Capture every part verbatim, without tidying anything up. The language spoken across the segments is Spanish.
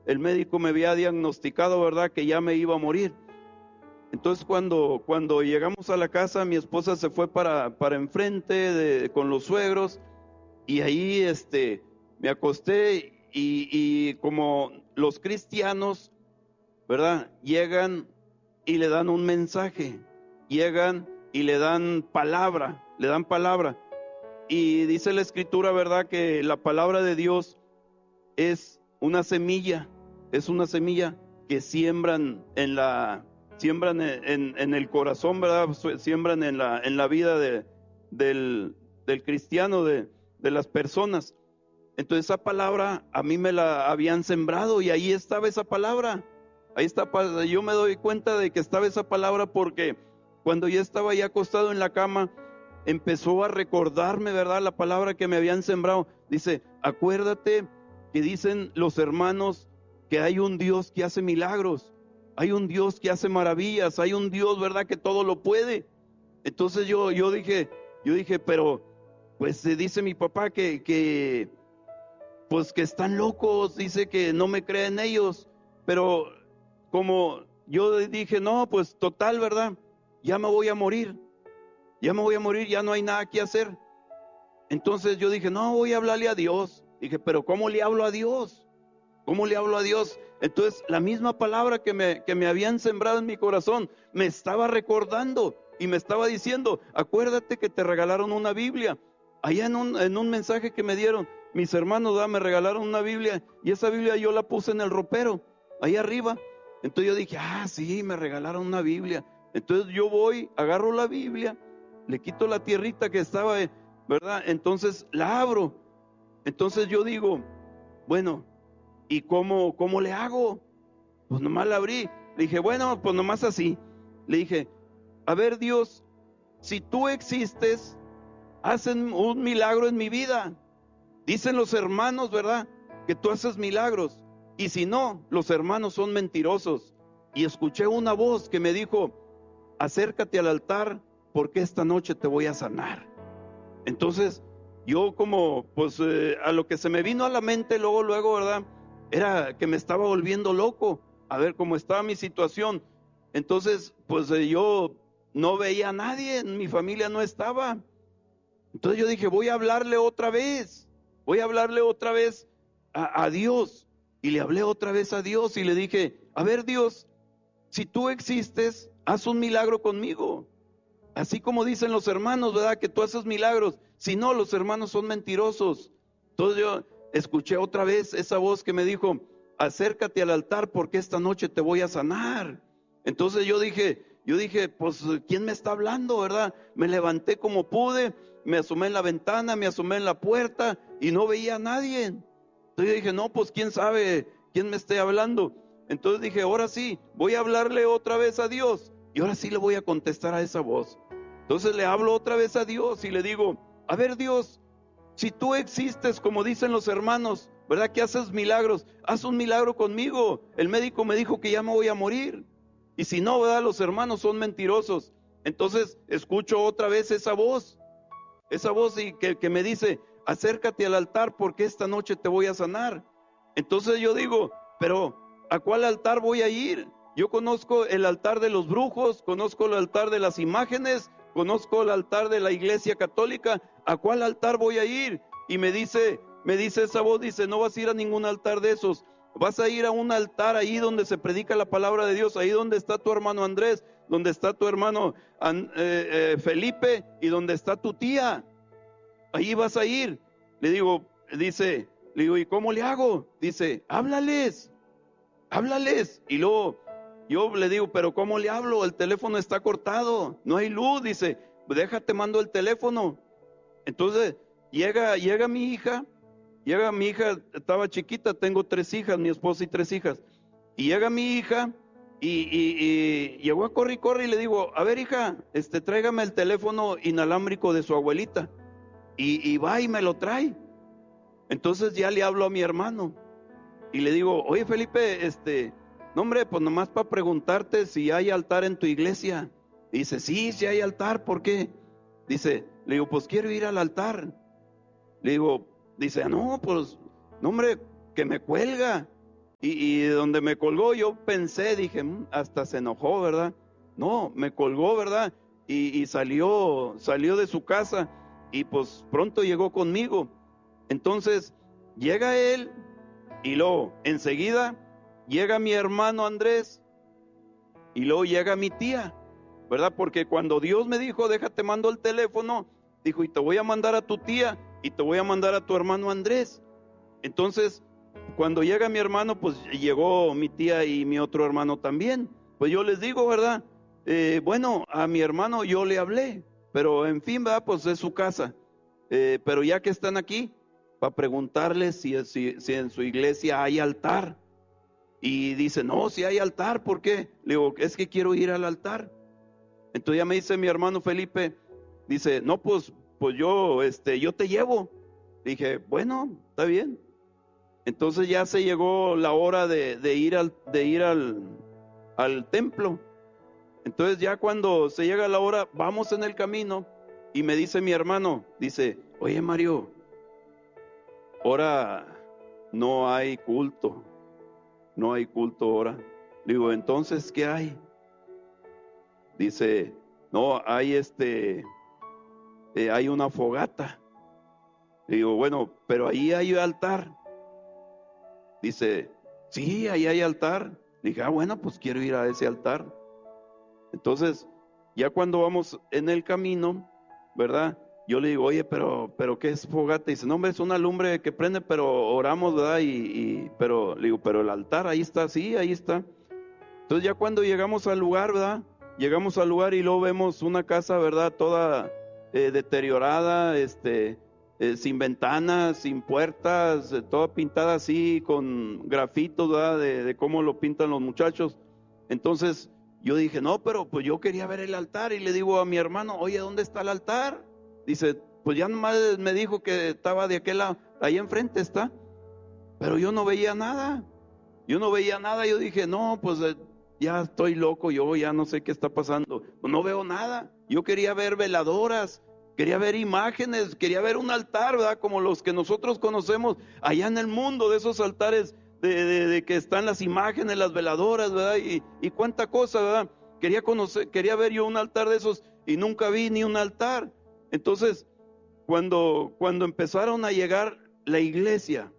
el médico me había diagnosticado, ¿verdad?, que ya me iba a morir. Entonces cuando, cuando llegamos a la casa, mi esposa se fue para, para enfrente de, con los suegros, y ahí este, me acosté y, y como los cristianos, ¿verdad?, llegan y le dan un mensaje, llegan y le dan palabra, le dan palabra. Y dice la escritura, ¿verdad?, que la palabra de Dios es una semilla, es una semilla que siembran en la, siembran en, en, en el corazón, ¿verdad?, siembran en la, en la vida de, del, del cristiano, de, de las personas. Entonces esa palabra a mí me la habían sembrado y ahí estaba esa palabra. Ahí está, yo me doy cuenta de que estaba esa palabra porque cuando ya estaba ya acostado en la cama, empezó a recordarme, ¿verdad?, la palabra que me habían sembrado. Dice, acuérdate que dicen los hermanos que hay un Dios que hace milagros, hay un Dios que hace maravillas, hay un Dios, ¿verdad?, que todo lo puede. Entonces yo, yo dije, yo dije, pero pues se dice mi papá que, que pues que están locos, dice que no me creen ellos, pero como yo dije, no, pues total, ¿verdad?, ya me voy a morir, ya me voy a morir, ya no hay nada que hacer. Entonces yo dije, no, voy a hablarle a Dios. Dije, pero ¿cómo le hablo a Dios? ¿Cómo le hablo a Dios? Entonces la misma palabra que me, que me habían sembrado en mi corazón me estaba recordando y me estaba diciendo, acuérdate que te regalaron una Biblia. Allá en un, en un mensaje que me dieron, mis hermanos, ¿verdad?, me regalaron una Biblia y esa Biblia yo la puse en el ropero, ahí arriba. Entonces yo dije, ah, sí, me regalaron una Biblia. Entonces yo voy, agarro la Biblia, le quito la tierrita que estaba, ¿verdad? Entonces la abro. Entonces yo digo, bueno, ¿y cómo, cómo le hago? Pues nomás la abrí. Le dije, bueno, pues nomás así. Le dije, a ver, Dios, si tú existes, hacen un milagro en mi vida. Dicen los hermanos, ¿verdad?, que tú haces milagros. Y si no, los hermanos son mentirosos. Y escuché una voz que me dijo, acércate al altar porque esta noche te voy a sanar. Entonces, yo como, pues, eh, a lo que se me vino a la mente luego, luego, ¿verdad?, era que me estaba volviendo loco, a ver cómo estaba mi situación. Entonces, pues eh, yo no veía a nadie, mi familia no estaba. Entonces yo dije, voy a hablarle otra vez, voy a hablarle otra vez a, a Dios. Y le hablé otra vez a Dios y le dije, a ver, Dios, si tú existes, haz un milagro conmigo. Así como dicen los hermanos, ¿verdad?, que tú haces milagros. Si no, los hermanos son mentirosos. Entonces yo escuché otra vez esa voz que me dijo, acércate al altar porque esta noche te voy a sanar. Entonces yo dije, yo dije, pues, ¿quién me está hablando, verdad? Me levanté como pude, me asomé en la ventana, me asomé en la puerta y no veía a nadie. Entonces yo dije, no, pues, ¿quién sabe quién me esté hablando? Entonces dije, ahora sí, voy a hablarle otra vez a Dios y ahora sí le voy a contestar a esa voz. Entonces le hablo otra vez a Dios y le digo, a ver, Dios, si tú existes como dicen los hermanos, ¿verdad?, que haces milagros, haz un milagro conmigo. El médico me dijo que ya me voy a morir. Y si no, ¿verdad?, los hermanos son mentirosos. Entonces escucho otra vez esa voz, esa voz y que, que me dice, acércate al altar porque esta noche te voy a sanar. Entonces yo digo, pero ¿a cuál altar voy a ir? Yo conozco el altar de los brujos, conozco el altar de las imágenes, conozco el altar de la iglesia católica. ¿A cuál altar voy a ir? Y me dice, me dice esa voz, dice, no vas a ir a ningún altar de esos. Vas a ir a un altar ahí donde se predica la palabra de Dios, ahí donde está tu hermano Andrés, donde está tu hermano eh, eh, Felipe y donde está tu tía. Ahí vas a ir. Le digo, dice, le digo, ¿y cómo le hago? Dice, háblales, háblales. Y luego yo le digo, pero ¿cómo le hablo? El teléfono está cortado, no hay luz. Dice, déjate, mando el teléfono. Entonces llega, llega mi hija, llega mi hija, estaba chiquita, tengo tres hijas, mi esposa y tres hijas. Y llega mi hija y, y, y llegó a correr y corre y le digo, a ver, hija, este, tráigame el teléfono inalámbrico de su abuelita. Y, y va y me lo trae. Entonces ya le hablo a mi hermano y le digo, oye, Felipe, este, no, hombre, pues nomás para preguntarte si hay altar en tu iglesia. Y dice, sí, sí hay altar, ¿por qué? Dice, le digo, pues quiero ir al altar. Le digo, dice, no, pues, no, hombre, que me cuelga. Y, y donde me colgó, yo pensé, dije, "Mm, hasta se enojó, ¿verdad?". No, me colgó, ¿verdad? Y, y salió, salió de su casa y pues pronto llegó conmigo. Entonces llega él y luego enseguida llega mi hermano Andrés y luego llega mi tía, ¿verdad? Porque cuando Dios me dijo, déjate, mando el teléfono, dijo, y te voy a mandar a tu tía y te voy a mandar a tu hermano Andrés. Entonces, cuando llega mi hermano, pues llegó mi tía y mi otro hermano también. Pues yo les digo, ¿verdad? Eh, bueno, a mi hermano yo le hablé, pero en fin, ¿verdad? Pues es su casa. Eh, pero ya que están aquí, para preguntarles si, si, si en su iglesia hay altar. Y dice, no, si hay altar, ¿por qué? Le digo, es que quiero ir al altar. Entonces ya me dice mi hermano Felipe, dice, no, pues, pues yo, este, yo te llevo. Dije, bueno, está bien. Entonces ya se llegó la hora de, de ir, al, de ir al, al templo. Entonces ya cuando se llega la hora, vamos en el camino y me dice mi hermano, dice, oye Mario, ahora no hay culto, no hay culto ahora. Digo, entonces, ¿qué hay? Dice, no, hay este, eh, hay una fogata. Digo, bueno, pero ahí hay altar. Dice, sí, ahí hay altar. Dije, ah, bueno, pues quiero ir a ese altar. Entonces, ya cuando vamos en el camino, ¿verdad? Yo le digo, oye, pero, pero ¿qué es fogata? Dice, no, hombre, es una lumbre que prende, pero oramos, ¿verdad? Y, y, pero, le digo, pero el altar, ahí está, sí, ahí está. Entonces ya cuando llegamos al lugar, ¿verdad? Llegamos al lugar y luego vemos una casa, ¿verdad? Toda eh, deteriorada, este, eh, sin ventanas, sin puertas, eh, toda pintada así, con grafitos, ¿verdad? De, de cómo lo pintan los muchachos. Entonces yo dije, no, pero pues yo quería ver el altar y le digo a mi hermano, oye, ¿dónde está el altar? Dice, pues ya nomás me dijo que estaba de aquel lado, ahí enfrente está, pero yo no veía nada, yo no veía nada, yo dije, no, pues eh, ya estoy loco, yo ya no sé qué está pasando, pues no veo nada. Yo quería ver veladoras, quería ver imágenes, quería ver un altar, ¿verdad? Como los que nosotros conocemos allá en el mundo, de esos altares de, de, de que están las imágenes, las veladoras, ¿verdad? Y, y cuánta cosa, ¿verdad? Quería conocer, quería ver yo un altar de esos y nunca vi ni un altar. Entonces, cuando, cuando empezaron a llegar la iglesia,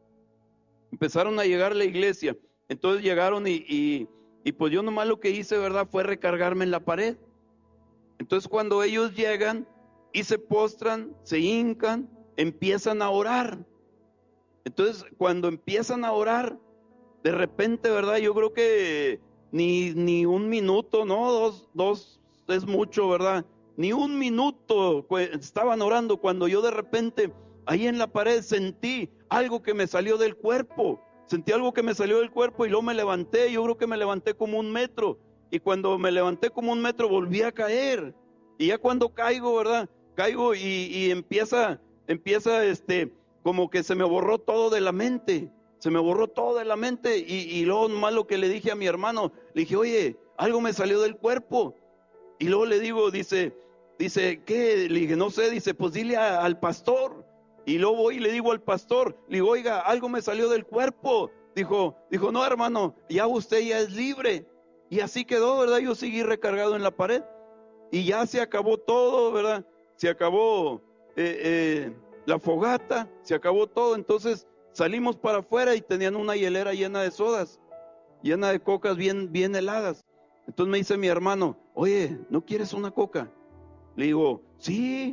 empezaron a llegar la iglesia, entonces llegaron y, y, y pues yo nomás lo que hice, ¿verdad? Fue recargarme en la pared. Entonces cuando ellos llegan y se postran, se hincan, empiezan a orar. Entonces cuando empiezan a orar, de repente, ¿verdad? Yo creo que ni, ni un minuto, no, dos, dos es mucho, ¿verdad? Ni un minuto estaban orando cuando yo de repente ahí en la pared sentí algo que me salió del cuerpo. Sentí algo que me salió del cuerpo y luego me levanté. Yo creo que me levanté como un metro. Y cuando me levanté como un metro volví a caer. Y ya cuando caigo, ¿verdad? Caigo y, y empieza, empieza este, como que se me borró todo de la mente. Se me borró todo de la mente. Y, y luego nomás lo que le dije a mi hermano, le dije, oye, algo me salió del cuerpo. Y luego le digo, dice, dice, ¿qué? Le dije, no sé, dice, pues dile a, al pastor. Y luego voy y le digo al pastor, le digo, oiga, algo me salió del cuerpo. Dijo, dijo, no, hermano, ya usted ya es libre. Y así quedó, ¿verdad? Yo seguí recargado en la pared. Y ya se acabó todo, ¿verdad? Se acabó eh, eh, la fogata, se acabó todo. Entonces salimos para afuera y tenían una hielera llena de sodas, llena de cocas bien, bien heladas. Entonces me dice mi hermano, oye, ¿no quieres una coca? Le digo, sí.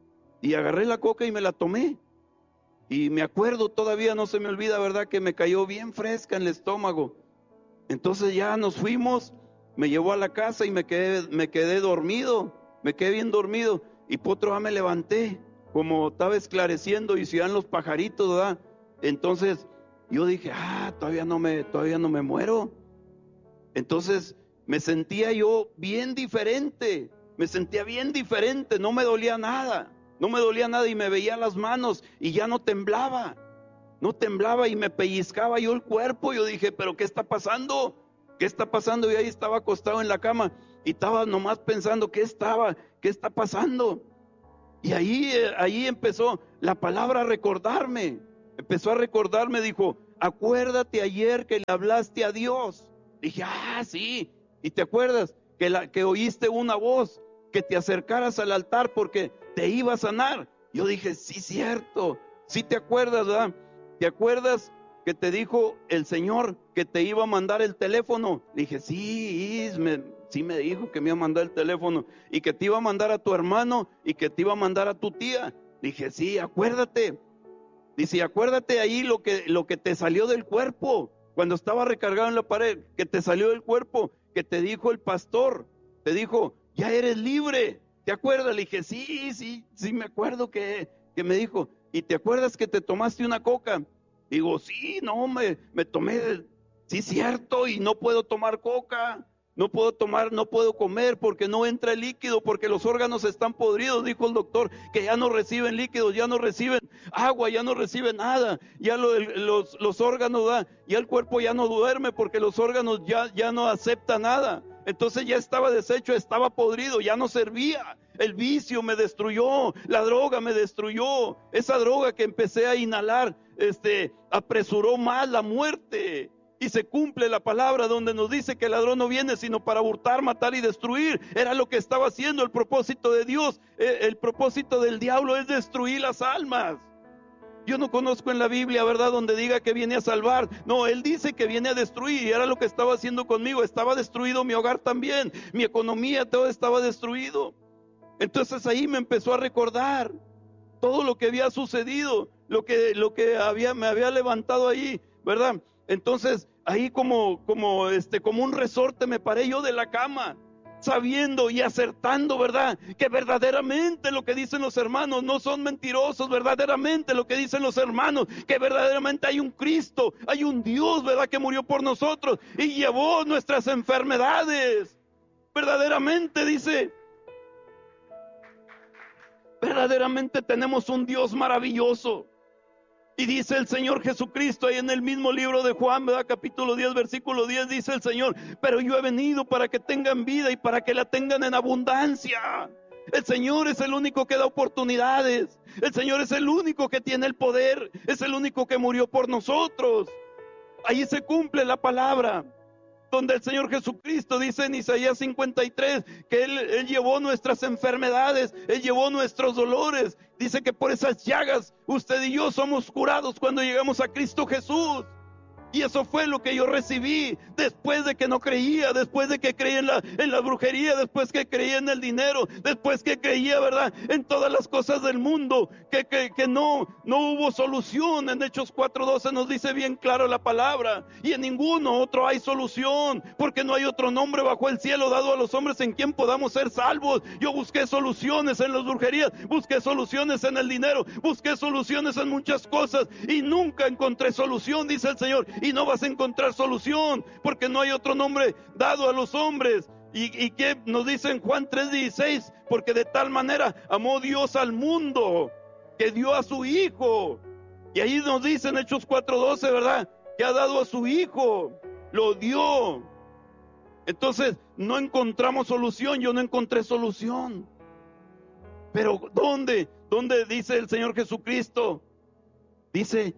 Y agarré la coca y me la tomé. Y me acuerdo, todavía no se me olvida, ¿verdad? Que me cayó bien fresca en el estómago. Entonces ya nos fuimos, me llevó a la casa y me quedé, me quedé dormido, me quedé bien dormido. Y por otro día me levanté, como estaba esclareciendo y se iban los pajaritos, ¿verdad? Entonces yo dije, ah, todavía no me, todavía no me muero. Entonces me sentía yo bien diferente, me sentía bien diferente, no me dolía nada, no me dolía nada y me veía las manos y ya no temblaba, no temblaba y me pellizcaba yo el cuerpo. Yo dije, pero ¿qué está pasando? ¿Qué está pasando? Y ahí estaba acostado en la cama y estaba nomás pensando, ¿qué estaba? ¿Qué está pasando? Y ahí, ahí empezó la palabra a recordarme, empezó a recordarme, dijo, acuérdate ayer que le hablaste a Dios. Dije, ah, sí. ¿Y te acuerdas que, la, que oíste una voz, que te acercaras al altar porque te iba a sanar? Yo dije, sí, cierto. Sí te acuerdas, ¿verdad? ¿Te acuerdas que te dijo el Señor que te iba a mandar el teléfono? Dije, sí, me, sí me dijo que me iba a mandar el teléfono y que te iba a mandar a tu hermano y que te iba a mandar a tu tía. Dije, sí, acuérdate. Dice, acuérdate ahí lo que, lo que te salió del cuerpo, cuando estaba recargado en la pared, que te salió del cuerpo, que te dijo el pastor, te dijo, ya eres libre. ¿Te acuerdas? Le dije, sí, sí, sí me acuerdo que, que me dijo. ¿Y te acuerdas que te tomaste una coca? Digo, sí, no, me, me tomé, sí, cierto, y no puedo tomar coca, no puedo tomar, no puedo comer porque no entra el líquido, porque los órganos están podridos, dijo el doctor, que ya no reciben líquidos, ya no reciben agua, ya no reciben nada, ya lo, los, los órganos, da, ya el cuerpo ya no duerme porque los órganos ya, ya no aceptan nada. Entonces ya estaba deshecho, estaba podrido, ya no servía. El vicio me destruyó, la droga me destruyó. Esa droga que empecé a inhalar, este, apresuró más la muerte. Y se cumple la palabra donde nos dice que el ladrón no viene sino para hurtar, matar y destruir. Era lo que estaba haciendo el propósito de Dios. El propósito del diablo es destruir las almas. Yo no conozco en la Biblia, ¿verdad?, donde diga que viene a salvar. No, él dice que viene a destruir, y era lo que estaba haciendo conmigo. Estaba destruido mi hogar también, mi economía, todo estaba destruido. Entonces ahí me empezó a recordar todo lo que había sucedido, lo que, lo que había, me había levantado ahí, ¿verdad? Entonces ahí como, como, este, como un resorte me paré yo de la cama, sabiendo y acertando, ¿verdad?, que verdaderamente lo que dicen los hermanos no son mentirosos, verdaderamente lo que dicen los hermanos, que verdaderamente hay un Cristo, hay un Dios, ¿verdad?, que murió por nosotros y llevó nuestras enfermedades. Verdaderamente, dice, verdaderamente tenemos un Dios maravilloso. Y dice el Señor Jesucristo ahí en el mismo libro de Juan, ¿verdad?, capítulo diez, versículo diez, dice el Señor, pero yo he venido para que tengan vida y para que la tengan en abundancia. El Señor es el único que da oportunidades. El Señor es el único que tiene el poder. Es el único que murió por nosotros. Ahí se cumple la palabra, donde el Señor Jesucristo dice en Isaías cincuenta y tres que Él, Él llevó nuestras enfermedades, Él llevó nuestros dolores. Dice que por esas llagas usted y yo somos curados cuando llegamos a Cristo Jesús. Y eso fue lo que yo recibí después de que no creía, después de que creía en la, en la brujería, después que creía en el dinero, después que creía, ¿verdad?, en todas las cosas del mundo, que, que, que no, no hubo solución. En Hechos cuatro doce nos dice bien claro la palabra, y en ninguno otro hay solución, porque no hay otro nombre bajo el cielo dado a los hombres en quien podamos ser salvos. Yo busqué soluciones en las brujerías, busqué soluciones en el dinero, busqué soluciones en muchas cosas y nunca encontré solución, dice el Señor. Y no vas a encontrar solución, porque no hay otro nombre dado a los hombres. Y, y que nos dice en Juan tres dieciséis, porque de tal manera amó Dios al mundo, que dio a su Hijo. Y ahí nos dice en Hechos cuatro doce, ¿verdad?, que ha dado a su Hijo, lo dio. Entonces no encontramos solución, yo no encontré solución. Pero ¿dónde? ¿Dónde dice el Señor Jesucristo? Dice,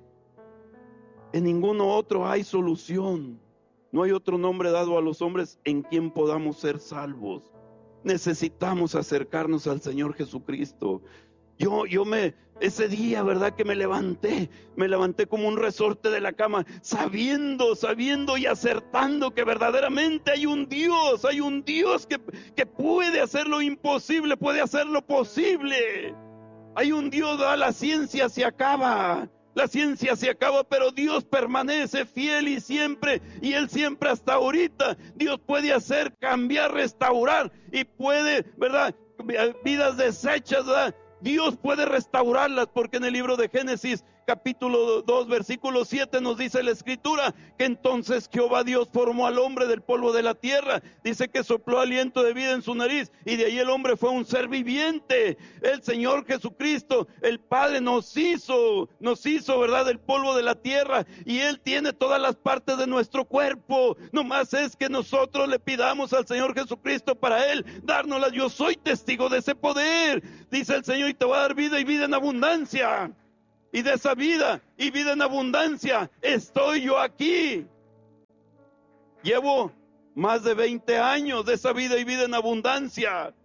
en ninguno otro hay solución. No hay otro nombre dado a los hombres en quien podamos ser salvos. Necesitamos acercarnos al Señor Jesucristo. Yo, yo me, ese día, ¿verdad?, que me levanté, me levanté como un resorte de la cama, sabiendo, sabiendo y acertando que verdaderamente hay un Dios, hay un Dios que, que puede hacer lo imposible, puede hacer lo posible. Hay un Dios, ¿verdad? La ciencia se acaba. La ciencia se acaba, pero Dios permanece fiel y siempre, y Él siempre hasta ahorita. Dios puede hacer, cambiar, restaurar, y puede, ¿verdad?, vidas deshechas, ¿verdad?, Dios puede restaurarlas, porque en el libro de Génesis capítulo dos versículo siete nos dice la escritura que entonces Jehová Dios formó al hombre del polvo de la tierra. Dice que sopló aliento de vida en su nariz y de ahí el hombre fue un ser viviente. El Señor Jesucristo, el Padre, nos hizo, nos hizo, ¿verdad?, del polvo de la tierra, y Él tiene todas las partes de nuestro cuerpo. Nomás es que nosotros le pidamos al Señor Jesucristo para Él dárnoslas. Yo soy testigo de ese poder, dice el Señor, y te va a dar vida y vida en abundancia. y de esa vida y vida en abundancia estoy yo aquí. Llevo más de veinte años de esa vida y vida en abundancia.